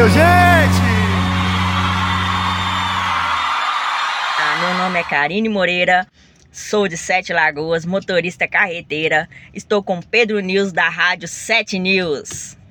Valeu, gente! Meu nome é Karine Moreira, sou de Sete Lagoas, motorista carreteira. Estou com Pedro News da Rádio 7 News.